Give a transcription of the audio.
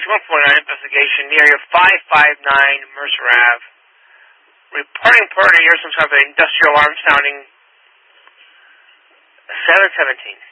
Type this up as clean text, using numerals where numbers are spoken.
149 investigation near your 559 Mercer Ave. Reporting per hear some type of industrial alarm sounding 717.